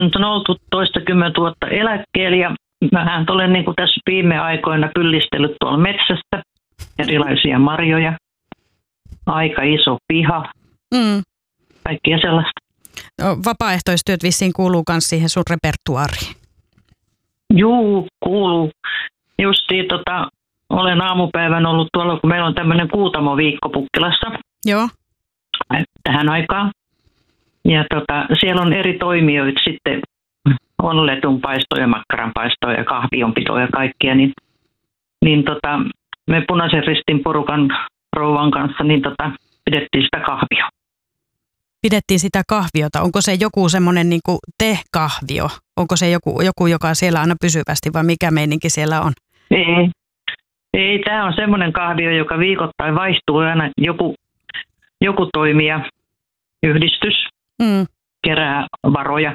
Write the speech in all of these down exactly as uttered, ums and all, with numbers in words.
nyt on oltu toistakymmentä vuotta eläkkeellä ja mä olen niin kuin tässä viime aikoina pyllistellyt tuolla metsästä erilaisia marjoja. Aika iso piha. Mm. Kaikkia sellaista. No, vapaaehtoistyöt vissiin kuuluu myös siihen sun repertuaariin. Juu, kuuluu. Justiin tota, olen aamupäivän ollut tuolla, kun meillä on tämmöinen kuutamoviikko Pukkilassa. Joo. Tähän aikaan. Ja tota, siellä on eri toimijoita sitten, on letunpaistoja, makkaranpaistoja ja kahvionpitoja ja kaikkia, niin, niin tota, me Punaisen Ristin porukan rouvan kanssa niin tota, pidettiin sitä kahvia. Pidettiin sitä kahviota. Onko se joku semmoinen niin kuin te-kahvio? Onko se joku, joku, joka on siellä aina pysyvästi vai mikä meininki siellä on? Ei, ei tämä on semmoinen kahvio, joka viikoittain vaihtuu aina joku, joku toimija, yhdistys, mm. kerää varoja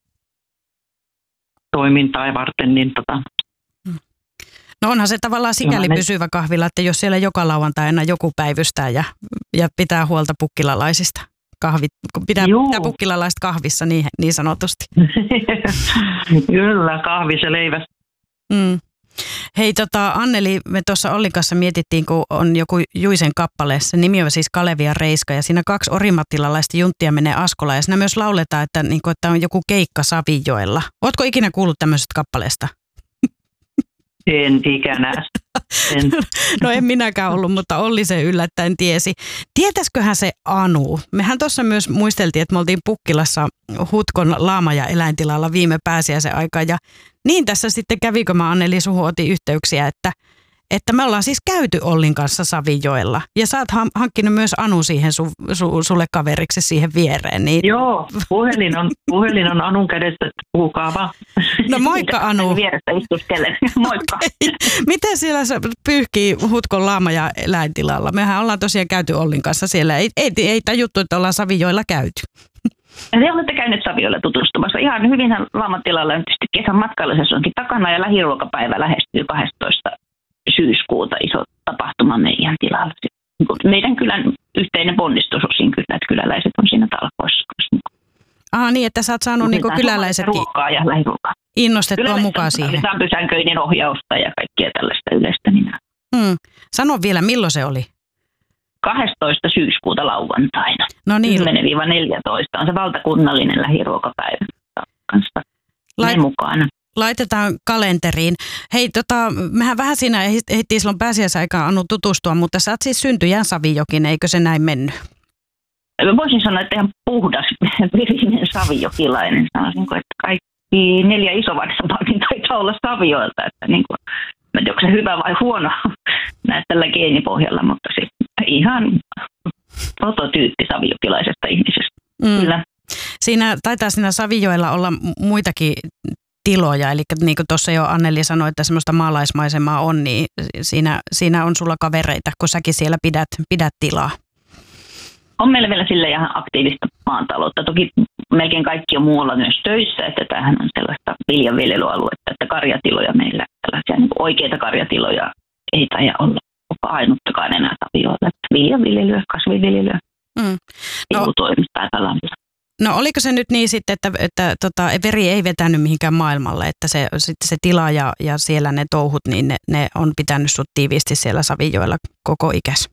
toimintaa varten. Niin tota. No onhan se tavallaan sikäli no, pysyvä kahvila, että jos siellä joka lauantai aina joku päivystää ja, ja pitää huolta pukkilalaisista. Kahvit, pitää, pitää pukkilalaiset kahvissa niin, niin sanotusti. Kyllä, kahvissa leivässä. Mm. Hei tota Anneli, me tuossa Ollin kanssa mietittiin, kun on joku Juisen kappale, se nimi on siis Kalevi ja Reiska ja siinä kaksi orimattilalaista junttia menee Askolaan ja siinä myös lauletaan, että, niin kuin, että on joku keikka Savijoella. Ootko ikinä kuullut tämmöisestä kappaleesta? En ikänä. En. No en minäkään ollut, mutta Olli se yllättäen tiesi. Tietäisiköhän se Anu? Mehän tuossa myös muisteltiin, että me oltiin Pukkilassa Hutkon laama- ja eläintilalla viime pääsiäisen aikaa. Ja niin tässä sitten kävi, kun mä Anneli suhun otin yhteyksiä, että, että me ollaan siis käyty Ollin kanssa Savijoella. Ja sä oot hankkinut myös Anu siihen su, su, sulle kaveriksi siihen viereen. Niin... Joo, puhelin on, puhelin on Anun kädessä, puhukaa vaan. No moikka Anu. Vierestä istuskelen. Moikka. Miten siellä se pyyhkii Hutkon laama- ja eläintilalla? Mehän ollaan tosiaan käyty Ollin kanssa siellä. Ei, ei, ei tajuttu, että ollaan Savijoella käyty. Te olette käyneet Saviolla tutustumassa. Ihan hyvinhän Laamantilalla on tietysti kesän matkailusesonkin takana ja lähiruokapäivä lähestyy kahdestoista syyskuuta iso tapahtuma meidän tilalla. Meidän kylän yhteinen ponnistus osin kyllä, että kyläläiset on siinä talkoissa. Aha, niin, että sä oot saanut niinku kyläläisetkin ruokaa ja lähiruokaa. Innostettua mukaan siihen. Tarvitaan pysäköinnin ohjausta ja kaikkea tällaista yleistä. Niin hmm. Sano vielä, milloin se oli? kahdestoista syyskuuta lauantaina. No niin. kymmenen neljätoista on se valtakunnallinen lähiruokapäivä kanssa. Lait- mukana. Laitetaan kalenteriin. Hei, tota, mehän vähän siinä ehdittiin silloin pääsiäisaikaan Anu tutustua, mutta sä oot siis syntyjän Savijokin, eikö se näin mennyt? Voisin sanoa, että ihan puhdas verinen savijokilainen. Sanoisin, että kaikki neljä isovanhempaakin taitaa olla Savioilta. Että niin kuin, mä en tiedä, onko se hyvä vai huono näet tällä geenipohjalla, mutta siis ihan prototyyppi savijokilaisesta ihmisestä. Mm. Kyllä. Siinä taitaa siinä Savijoella olla muitakin tiloja, eli niin kuin tuossa jo Anneli sanoi, että semmoista maalaismaisemaa on, niin siinä, siinä on sulla kavereita, kun säkin siellä pidät, pidät tilaa. On meillä vielä sille ihan aktiivista maataloutta. Toki melkein kaikki on muualla myös töissä, että tämähän on sellaista viljanviljelyaluetta, että karjatiloja meillä, tällaisia niin oikeita karjatiloja ei taida olla ainuttakaan enää Savioilla. Viljanviljelyä, kasvinviljelyä, mm. no. toimista aika lailla. No oliko se nyt niin sitten, että, että tota, veri ei vetänyt mihinkään maailmalle, että se, sitten se tila ja, ja siellä ne touhut, niin ne, ne on pitänyt sut tiiviisti siellä Savijoella koko ikäs?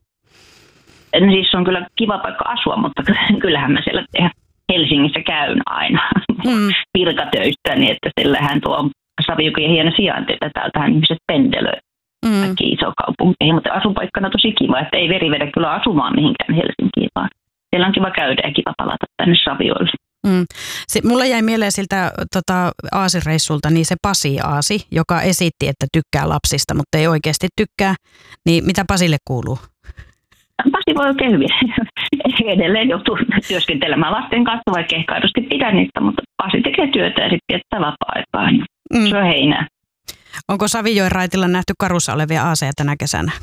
No siis se on kyllä kiva paikka asua, mutta kyllähän mä siellä Helsingissä käyn aina mm. virkatöistä, niin että sillähän tuo Savijoki on hieno sijainti, että täältähän ihmiset pendelöi mm. kaikki iso kaupunki. Mutta asupaikkana tosi kiva, että ei veri vedä kyllä asumaan mihinkään Helsinkiin, vaan siellä on kiva käydä ja kiva palata tänne Savioille. Mm. Se, mulla jäi mieleen siltä tota, aasireissulta niin se Pasi Aasi, joka esitti, että tykkää lapsista, mutta ei oikeasti tykkää. Niin mitä Pasille kuuluu? Pasi voi oikein hyvin. Edelleen joutuu työskentelemään lasten kanssa, vaikka ehkä aidosti pidä niistä, mutta Pasi tekee työtä ja sitten viettää vapaa-aikaa. Mm. Se on heinää. Onko Savijoen raitilla nähty karussa olevia aaseja tänä kesänä?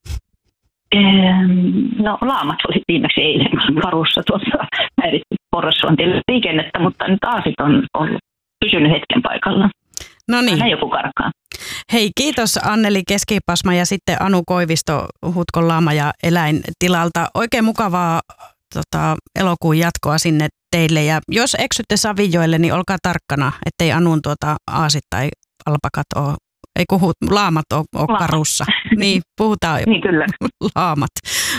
No laamat oli viimeksi eilen karussa tuossa häiritti porrassuontien liikennettä, mutta nyt aasit on ollut pysynyt hetken paikallaan. No niin. Aina joku karkaa. Hei, kiitos Anneli Keskipasma ja sitten Anu Koivisto Hutkon laama- ja eläintilalta. Oikein mukavaa tota, elokuun jatkoa sinne teille. Ja jos eksytte Savijoelle, niin olkaa tarkkana, ettei Anun tuota aasit tai alpakat ole, ei kuhu, laamat ole, ole karussa. Niin, puhutaan niin kyllä. laamat.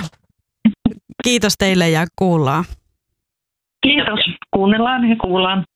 Kiitos teille ja kuullaan. Kiitos. Kuunnellaan ja kuullaan.